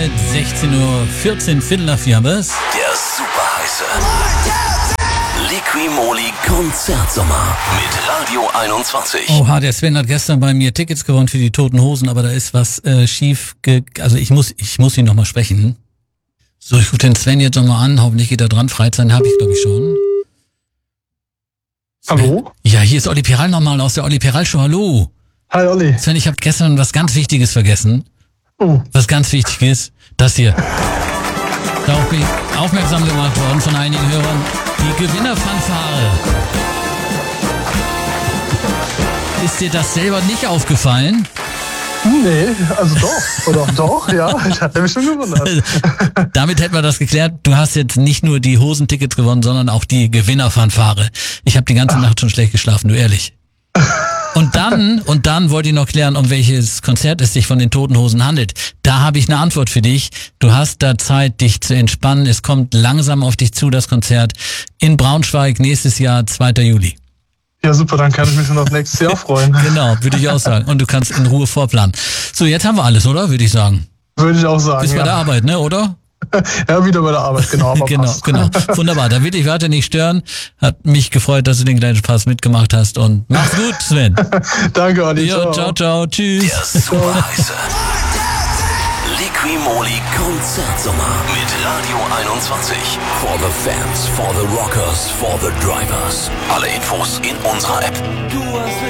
Zeit, 16:14 Uhr, Viertel nach 4 haben wir's. Der super heiße Liqui-Moly Konzertsommer mit Radio 21. Oha, der Sven hat gestern bei mir Tickets gewonnen für die Toten Hosen, aber da ist was schief. Also ich muss ihn nochmal sprechen. So, ich rufe den Sven jetzt nochmal an, hoffentlich geht er dran. Freizeit habe ich, glaube ich, schon. Sven. Hallo? Ja, hier ist Olli Peral nochmal aus der Olli Peral Show. Hallo. Hi Olli. Sven, ich habe gestern was ganz Wichtiges vergessen. Oh. Was ganz wichtig ist, das hier. Darauf bin ich aufmerksam gemacht worden von einigen Hörern. Die Gewinnerfanfare. Ist dir das selber nicht aufgefallen? Nee, also doch. Oder doch, ja. Ich hatte mich schon gewundert. Damit hätten wir das geklärt. Du hast jetzt nicht nur die Hosentickets gewonnen, sondern auch die Gewinnerfanfare. Ich habe die ganze Nacht schon schlecht geschlafen, du ehrlich. Und dann wollte ich noch klären, um welches Konzert es sich von den Toten Hosen handelt. Da habe ich eine Antwort für dich. Du hast da Zeit, dich zu entspannen. Es kommt langsam auf dich zu, das Konzert in Braunschweig nächstes Jahr, 2. Juli. Ja, super, dann kann ich mich schon auf nächstes Jahr freuen. Genau, würde ich auch sagen. Und du kannst in Ruhe vorplanen. So, jetzt haben wir alles, oder? Würde ich sagen. Würde ich auch sagen, Bist bei der Arbeit, ne, oder? Ja, wieder bei der Arbeit, genau. Aber Genau, passt. genau. Wunderbar, da will ich weiter nicht stören. Hat mich gefreut, dass du den kleinen Spaß mitgemacht hast und mach's gut, Sven. Danke, Olli. Jo, ciao, ciao, tschüss. Der super heiße Liqui-Moly Konzertsommer mit Radio 21. For the fans, for the rockers, for the drivers. Alle Infos in unserer App.